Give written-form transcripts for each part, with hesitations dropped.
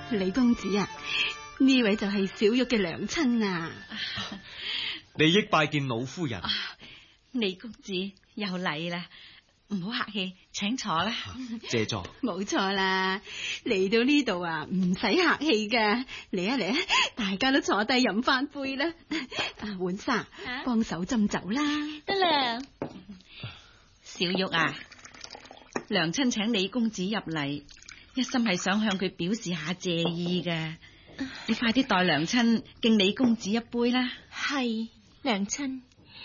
李公子啊，呢位就係小玉嘅娘親啊。 利益拜見老夫人。 李公子又嚟啦，唔好客氣，請坐啦。 謝座。 冇錯啦，嚟到呢度啊，唔使客氣噶，嚟啊嚟啊，大家都坐低飲翻杯啦。浣紗，幫手斟酒啦。 得啦。小玉啊，娘親請李公子入嚟，一心係想向佢表示下謝意嘅。你快啲代娘親敬李公子一杯啦。 係娘親。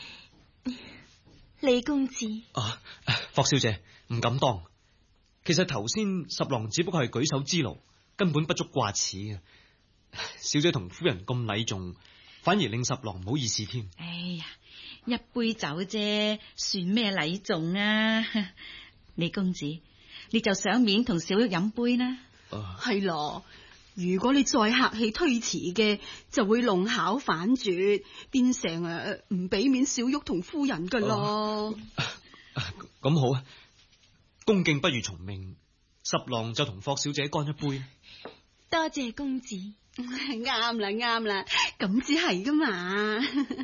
李公子。 霍小姐唔敢當。其實頭先十郎只不過係舉手之勞，根本不足掛齒嘅。小姐同夫人咁禮重，反而令十郎唔好意思添。 哎呀，一杯酒啫，算咩禮重啊？李公子，你就賞面同小玉飲杯啦。 係咯，如果你再客氣推辭嘅，就會弄巧反拙，變成唔俾面小玉同夫人噶咯。 咁好啊，恭敬不如從命，十郎就同霍小姐乾一杯。 多謝公子。 啱啦啱啦，咁只係噶嘛。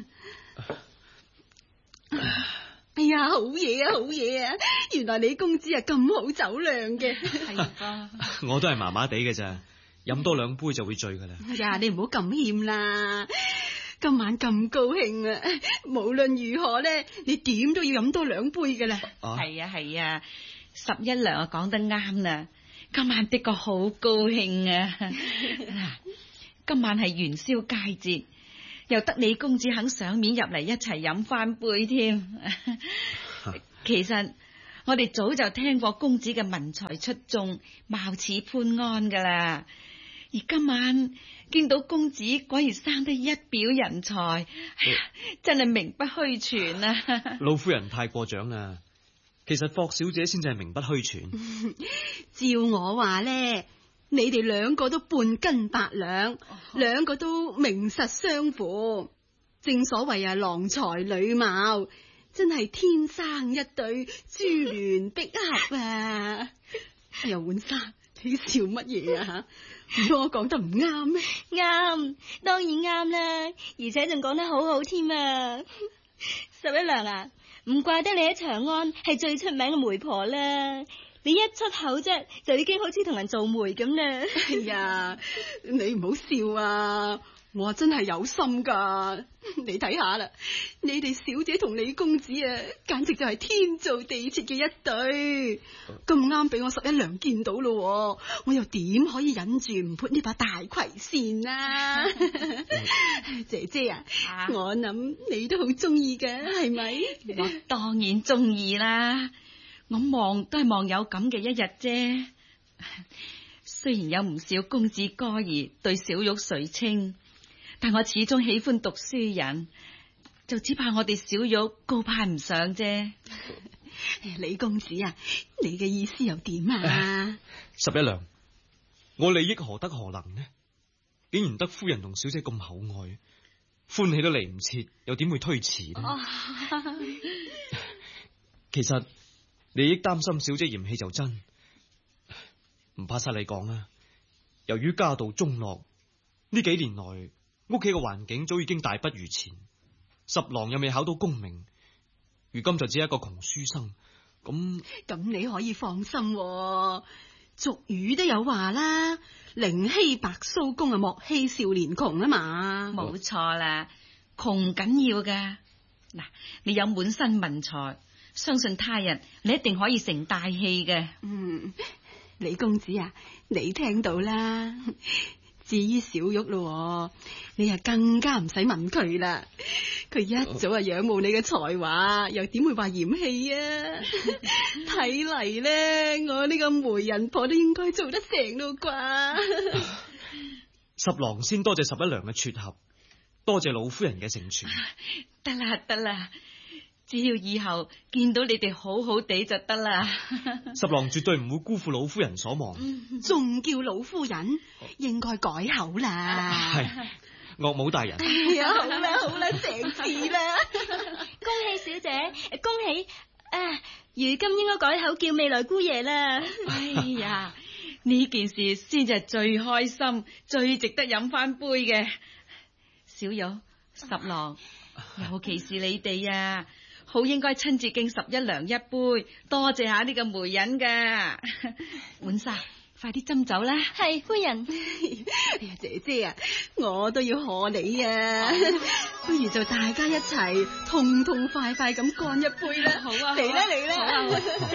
哎呀，好嘢啊好嘢啊！原來李公子係咁好酒量嘅。 係啊， 我都係麻麻地嘅咋，飲多兩杯就會醉噶啦。 哎呀，你唔好咁謙啦，今晚咁高興啊，無論如何咧，你點都要飲多兩杯噶啦。 係啊係啊，十一娘啊講得啱啦，今晚的確好高興啊。今晚係元宵佳節，又得李公子肯賞面入嚟一齊飲翻杯添。其實我哋早就聽過公子嘅文才出眾，貌似潘安噶啦，而今晚見到公子果然生得一表人才，哎呀，真係名不虛傳啊！ 老夫人太過獎啦，其實霍小姐先至係名不虛傳。 照我話咧，你哋兩個都半斤八兩，兩個都名實相符。正所謂郎才女貌，真係天生一對，珠聯璧合啊！又浣紗，你笑乜嘢啊？吓，唔通我講得唔啱咩？ 啱，當然啱啦，而且仲講得好好添啊！十一娘啊，唔怪得你喺長安係最出名嘅媒婆啦。你一出口啫，就已經好似同人做媒咁啦。 哎呀，你唔好笑啊！我真係有心噶，你睇下啦，你哋小姐同李公子啊，簡直就係天造地設嘅一對。咁啱俾我十一娘見到咯，我又點可以忍住唔潑呢把大葵扇啊？姐姐啊，我諗你都好中意嘅，係咪？ 我當然中意啦，我望都係望有咁嘅一日啫。雖然有唔少公子哥兒對小玉垂青，但我始終喜歡讀書人，就只怕我哋小玉高攀唔上啫。 李公子啊，你嘅意思又點啊？ 十一娘，我利益何德何能呢？竟然得夫人同小姐咁厚愛，歡喜都嚟唔切，又點會推辭呢？其實利益擔心小姐嫌棄就真，唔怕失禮講啊。由於家道中落，呢幾年來屋企嘅環境早已經大不如前，十郎又未考到功名，如今就只係一個窮書生。咁你可以放心喎，俗語都有話啦，寧欺白鬚公啊，莫欺少年窮啊嘛。 冇錯啦，窮唔緊要噶。嗱，你有滿身文才，相信他日你一定可以成大器嘅。 李公子啊，你聽到啦。至於小玉咯，你啊更加唔使問佢啦。佢一早啊仰慕你嘅才華，又點會話嫌棄啊？睇嚟咧，我呢個媒人婆都應該做得成咯啩。 十郎先多謝十一娘嘅撮合，多謝老夫人嘅成全。 得啦得啦，只要以後見到你哋好好地就得啦。 十郎絕對唔會辜負老夫人所望。 仲叫老夫人，應該改口啦。 係岳母大人。 哎呀，好啦好啦，成次啦。 恭喜小姐，恭喜啊！如今應該改口叫未來姑爺啦。 哎呀， 呢件事先至係最開心、最值得飲翻杯嘅。小玉、十郎，尤其是你哋啊，好應該親自敬11娘一杯，多謝下呢個媒人噶。滿晒，快啲斟酒啦。 係夫人。 哎呀，姐姐啊，我都要賀你啊！不如就大家一齊痛痛快快咁乾一杯啦！ 好啊， 嚟啦嚟啦！ 好啊。